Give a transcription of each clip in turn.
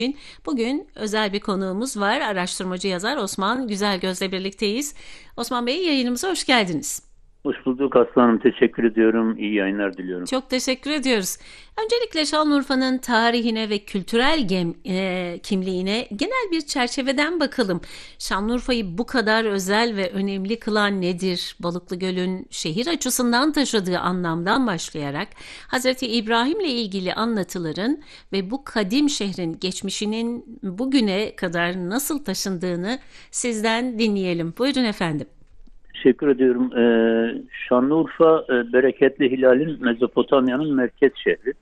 Bugün özel bir konuğumuz var. Araştırmacı yazar Osman Güzelgöz'le birlikteyiz. Osman Bey, yayınımıza hoş geldiniz. Hoş bulduk Aslanım. Teşekkür ediyorum. İyi yayınlar diliyorum. Çok teşekkür ediyoruz. Öncelikle Şanlıurfa'nın tarihine ve kültürel kimliğine genel bir çerçeveden bakalım. Şanlıurfa'yı bu kadar özel ve önemli kılan nedir? Balıklı Göl'ün şehir açısından taşıdığı anlamdan başlayarak Hazreti İbrahim'le ilgili anlatıların ve bu kadim şehrin geçmişinin bugüne kadar nasıl taşındığını sizden dinleyelim. Buyurun efendim. Teşekkür ediyorum. Şanlıurfa bereketli hilalin Mezopotamya'nın merkez şehri.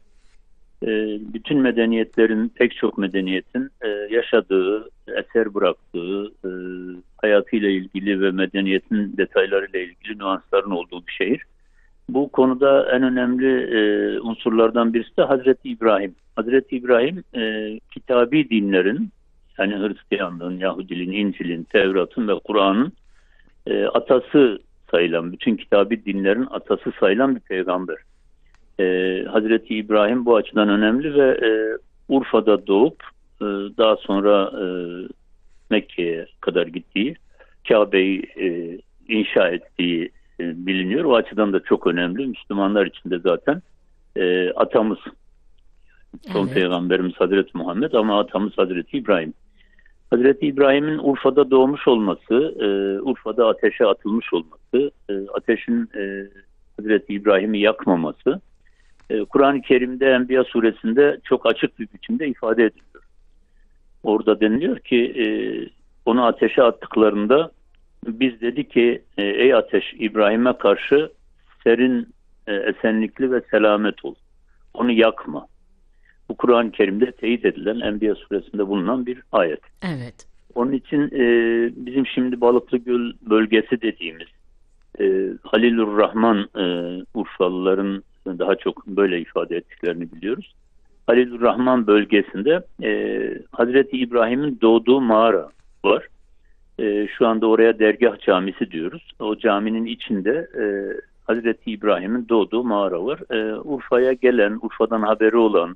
Bütün medeniyetlerin, pek çok medeniyetin yaşadığı, eser bıraktığı, hayatıyla ilgili ve medeniyetin detaylarıyla ilgili nüansların olduğu bir şehir. Bu konuda en önemli unsurlardan birisi de Hazreti İbrahim. Hazreti İbrahim kitabi dinlerin, yani Hristiyanlığın, Yahudiliğin, İncil'in, Tevrat'ın ve Kur'an'ın atası sayılan, bütün kitabi dinlerin atası sayılan bir peygamber. Hazreti İbrahim bu açıdan önemli ve Urfa'da doğup daha sonra Mekke'ye kadar gittiği, Kabe'yi inşa ettiği biliniyor. O açıdan da çok önemli. Müslümanlar için de zaten atamız, son Evet. peygamberimiz Hazreti Muhammed ama atamız Hazreti İbrahim. Hazreti İbrahim'in Urfa'da doğmuş olması, Urfa'da ateşe atılmış olması, ateşin Hazreti İbrahim'i yakmaması, Kur'an-ı Kerim'de Enbiya suresinde çok açık bir biçimde ifade ediliyor. Orada deniliyor ki onu ateşe attıklarında biz dedi ki ey ateş İbrahim'e karşı serin, esenlikli ve selamet ol. Onu yakma. Bu Kur'an-ı Kerim'de teyit edilen Enbiya suresinde bulunan bir ayet. Evet. Onun için bizim şimdi Balıklı Göl bölgesi dediğimiz Halilur Rahman Urfalıların daha çok böyle ifade ettiklerini biliyoruz. Halilur Rahman bölgesinde Hazreti İbrahim'in doğduğu mağara var. Şu anda oraya Dergah Camisi diyoruz. O caminin içinde Hazreti İbrahim'in doğduğu mağara var. Urfa'ya gelen, Urfa'dan haberi olan,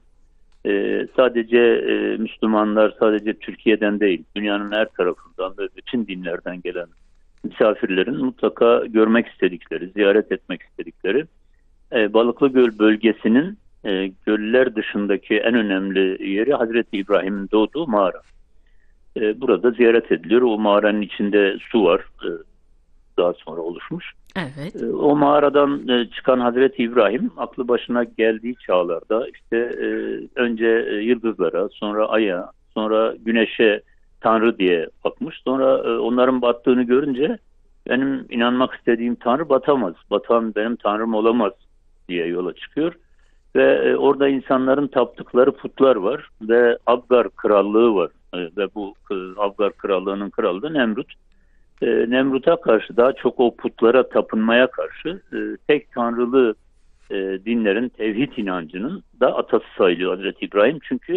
sadece Müslümanlar, sadece Türkiye'den değil, dünyanın her tarafından ve bütün dinlerden gelen misafirlerin mutlaka görmek istedikleri, ziyaret etmek istedikleri Balıklı Göl bölgesinin göller dışındaki en önemli yeri Hazreti İbrahim'in doğduğu mağara. Burada ziyaret ediliyor. O mağaranın içinde su var, daha sonra oluşmuş. Evet. O mağaradan çıkan Hazreti İbrahim aklı başına geldiği çağlarda işte önce yıldızlara, sonra aya, sonra güneşe Tanrı diye bakmış. Sonra onların battığını görünce benim inanmak istediğim Tanrı batamaz. Batan benim Tanrım olamaz diye yola çıkıyor. Ve orada insanların taptıkları putlar var ve Abgar krallığı var. Ve bu Abgar krallığının kralı da Nemrut. Nemrut'a karşı daha çok o putlara tapınmaya karşı tek tanrılı dinlerin tevhid inancının da atası sayılıyor Hazreti İbrahim. Çünkü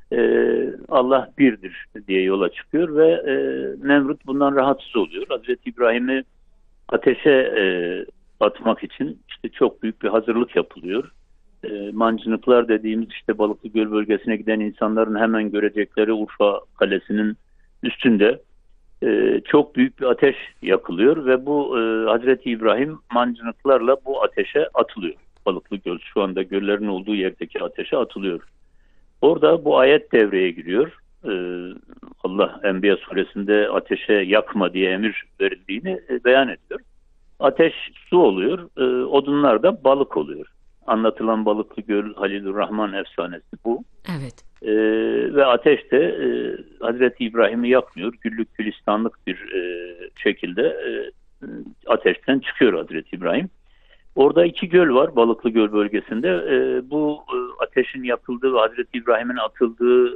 Allah birdir diye yola çıkıyor ve Nemrut bundan rahatsız oluyor. Hazreti İbrahim'i ateşe atmak için işte çok büyük bir hazırlık yapılıyor. Mancınıklar dediğimiz işte Balıklı Göl bölgesine giden insanların hemen görecekleri Urfa Kalesi'nin üstünde çok büyük bir ateş yakılıyor ve bu Hazreti İbrahim mancınıklarla bu ateşe atılıyor. Balıklı Göl şu anda göllerin olduğu yerdeki ateşe atılıyor. Orada bu ayet devreye giriyor. Allah Enbiya suresinde ateşe yakma diye emir verildiğini beyan ediyor. Ateş su oluyor, odunlar da balık oluyor. Anlatılan Balıklı Göl Halilur Rahman efsanesi bu. Evet. Ve ateş de Hazreti İbrahim'i yakmıyor. Güllük gülistanlık bir şekilde ateşten çıkıyor Hazreti İbrahim. Orada iki göl var Balıklı Göl bölgesinde. Bu ateşin yakıldığı ve Hazreti İbrahim'in atıldığı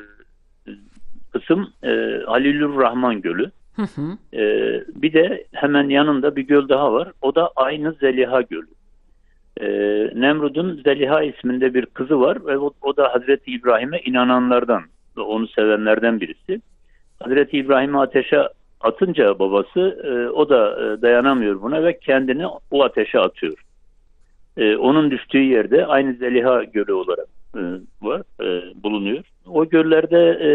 kısım Halilur Rahman Gölü. Hı hı. Bir de hemen yanında bir göl daha var. O da aynı Zeliha Gölü. Nemrud'un Zeliha isminde bir kızı var ve o da Hazreti İbrahim'e inananlardan ve onu sevenlerden birisi. Hazreti İbrahim'i ateşe atınca babası o da dayanamıyor buna ve kendini o ateşe atıyor. Onun düştüğü yerde aynı Zeliha Gölü olarak var, bulunuyor. O göllerde